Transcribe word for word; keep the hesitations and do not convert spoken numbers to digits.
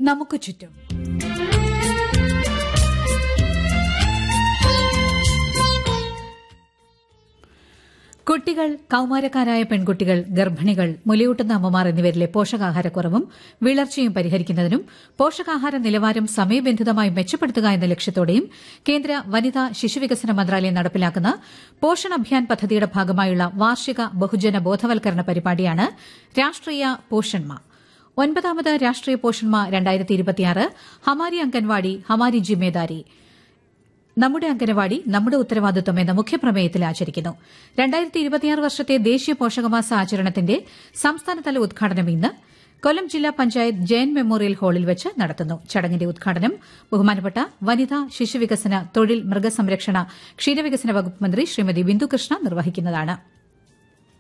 നമുക്ക് ചുറ്റും. കുട്ടികൾ, കൌമാരക്കാരായ പെൺകുട്ടികൾ, ഗർഭിണികൾ, മുലയൂട്ടുന്ന അമ്മമാർ എന്നിവരിലെ പോഷകാഹാരക്കുറവും വിളർച്ചയും പരിഹരിക്കുന്നതിനും പോഷകാഹാര നിലവാരം സമയബന്ധിതമായി മെച്ചപ്പെടുത്തുക എന്ന ലക്ഷ്യത്തോടെയും കേന്ദ്ര വനിതാ ശിശുവികസന മന്ത്രാലയം നടപ്പിലാക്കുന്ന പോഷൺ അഭിയാൻ പദ്ധതിയുടെ ഭാഗമായുള്ള വാർഷിക ബഹുജന ബോധവൽക്കരണ പരിപാടിയാണ് രാഷ്ട്രീയ പോഷൺ മാ. ഒൻപതാമത് രാഷ്ട്രീയ പോഷൺ മാ രണ്ടായിരത്തി ഇരുപത്തിയാറ് ഹമാരി അംഗൻവാടി ഹമാരി ജിമ്മേദാരി, നമ്മുടെ അംഗനവാടി നമ്മുടെ ഉത്തരവാദിത്വം എന്ന മുഖ്യപ്രമേയത്തിൽ ആചരിക്കുന്നു. രണ്ടായിരത്തി ഇരുപത്തിയാറ് വർഷത്തെ ദേശീയ പോഷകമാസ ആചരണത്തിന്റെ സംസ്ഥാനതല ഉദ്ഘാടനം ഇന്ന് കൊല്ലം ജില്ലാ പഞ്ചായത്ത് ജയൻ മെമ്മോറിയൽ ഹാളിൽ വെച്ച് നടത്തുന്നു. ചടങ്ങിന്റെ ഉദ്ഘാടനം ബഹുമാനപ്പെട്ട വനിതാ ശിശുവികസന, തൊഴിൽ, മൃഗസംരക്ഷണ, ക്ഷീരവികസന വകുപ്പ് മന്ത്രി ശ്രീമതി ബിന്ദു കൃഷ്ണ നിർവഹിക്കുന്നതാണ്.